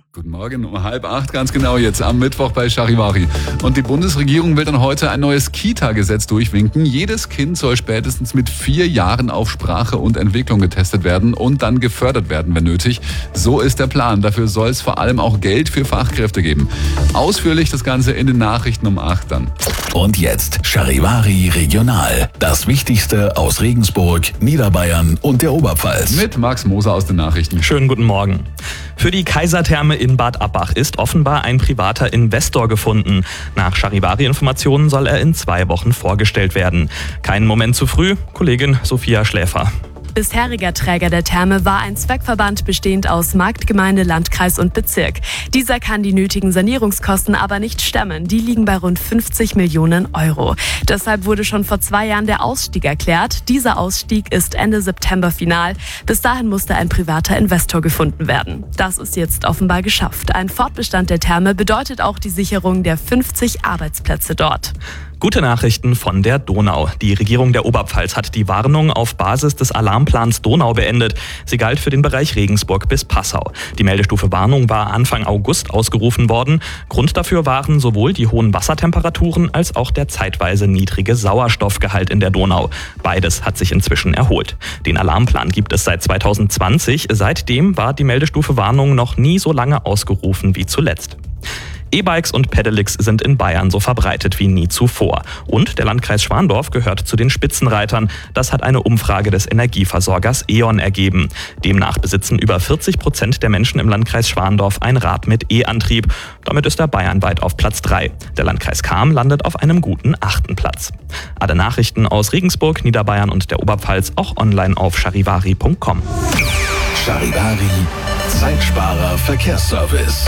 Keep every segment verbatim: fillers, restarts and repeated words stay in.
Guten Morgen, um halb acht ganz genau jetzt am Mittwoch bei Charivari. Und die Bundesregierung will dann heute ein neues Kita-Gesetz durchwinken. Jedes Kind soll spätestens mit vier Jahren auf Sprache und Entwicklung getestet werden und dann gefördert werden, wenn nötig. So ist der Plan. Dafür soll es vor allem auch Geld für Fachkräfte geben. Ausführlich das Ganze in den Nachrichten um acht dann. Und jetzt Charivari Regional. Das Wichtigste aus Regensburg, Niederbayern und der Oberpfalz. Mit Max Moser aus den Nachrichten. Schönen guten Morgen. Für die Kaisertherme in Bad Abbach ist offenbar ein privater Investor gefunden. Nach Charivari-Informationen soll er in zwei Wochen vorgestellt werden. Keinen Moment zu früh, Kollegin Sophia Schläfer. Bisheriger Träger der Therme war ein Zweckverband bestehend aus Marktgemeinde, Landkreis und Bezirk. Dieser kann die nötigen Sanierungskosten aber nicht stemmen. Die liegen bei rund fünfzig Millionen Euro. Deshalb wurde schon vor zwei Jahren der Ausstieg erklärt. Dieser Ausstieg ist Ende September final. Bis dahin musste ein privater Investor gefunden werden. Das ist jetzt offenbar geschafft. Ein Fortbestand der Therme bedeutet auch die Sicherung der fünfzig Arbeitsplätze dort. Gute Nachrichten von der Donau. Die Regierung der Oberpfalz hat die Warnung auf Basis des Alarmplans Donau beendet. Sie galt für den Bereich Regensburg bis Passau. Die Meldestufe Warnung war Anfang August ausgerufen worden. Grund dafür waren sowohl die hohen Wassertemperaturen als auch der zeitweise niedrige Sauerstoffgehalt in der Donau. Beides hat sich inzwischen erholt. Den Alarmplan gibt es seit zweitausendzwanzig. Seitdem war die Meldestufe Warnung noch nie so lange ausgerufen wie zuletzt. E-Bikes und Pedelecs sind in Bayern so verbreitet wie nie zuvor. Und der Landkreis Schwandorf gehört zu den Spitzenreitern. Das hat eine Umfrage des Energieversorgers E.ON ergeben. Demnach besitzen über vierzig Prozent der Menschen im Landkreis Schwandorf ein Rad mit E-Antrieb. Damit ist er bayernweit auf Platz drei. Der Landkreis Cham landet auf einem guten achten Platz. Alle Nachrichten aus Regensburg, Niederbayern und der Oberpfalz auch online auf charivari punkt com. Charivari, Zeitsparer Verkehrsservice.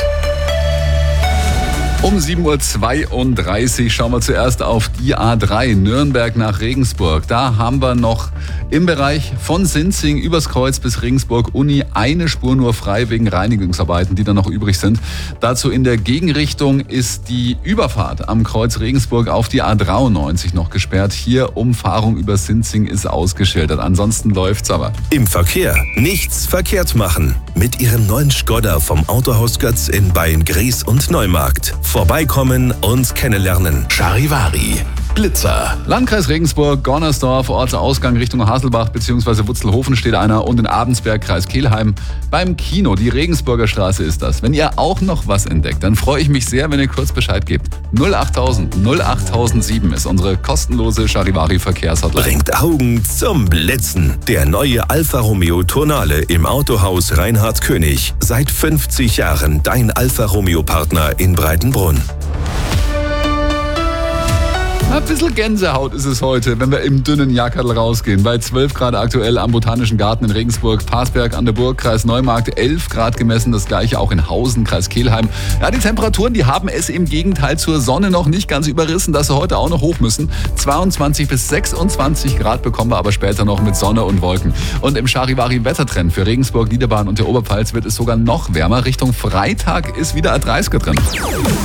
Um sieben Uhr zweiunddreißig schauen wir zuerst auf die A drei Nürnberg nach Regensburg. Da haben wir noch im Bereich von Sinzing übers Kreuz bis Regensburg Uni eine Spur nur frei wegen Reinigungsarbeiten, die dann noch übrig sind. Dazu in der Gegenrichtung ist die Überfahrt am Kreuz Regensburg auf die A dreiundneunzig noch gesperrt. Hier Umfahrung über Sinzing ist ausgeschildert. Ansonsten läuft's aber. Im Verkehr nichts verkehrt machen. Mit Ihrem neuen Skoda vom Autohaus Götz in Beyen-Gries und Neumarkt. Vorbeikommen und kennenlernen. Charivari, Blitzer. Landkreis Regensburg, Gonnersdorf, Ortsausgang Richtung Haselbach bzw. Wutzelhofen steht einer und in Abensberg, Kreis Kelheim beim Kino. Die Regensburger Straße ist das. Wenn ihr auch noch was entdeckt, dann freue ich mich sehr, wenn ihr kurz Bescheid gebt. null achttausend null achttausendsieben ist unsere kostenlose Charivari Verkehrshotline. Bringt Augen zum Blitzen. Der neue Alfa Romeo Tonale im Autohaus Reinhard König. Seit fünfzig Jahren dein Alfa Romeo Partner in Breitenbrunn. Ein bisschen Gänsehaut ist es heute, wenn wir im dünnen Jackerl rausgehen. Bei zwölf Grad aktuell am Botanischen Garten in Regensburg, Parsberg an der Burg, Kreis Neumarkt, elf Grad gemessen, das gleiche auch in Hausen, Kreis Kelheim. Ja, die Temperaturen, die haben es im Gegenteil zur Sonne noch nicht ganz überrissen, dass sie heute auch noch hoch müssen. zweiundzwanzig bis sechsundzwanzig Grad bekommen wir aber später noch mit Sonne und Wolken. Und im Charivari-Wettertrend für Regensburg, Niederbayern und der Oberpfalz wird es sogar noch wärmer. Richtung Freitag ist wieder ein dreißiger drin.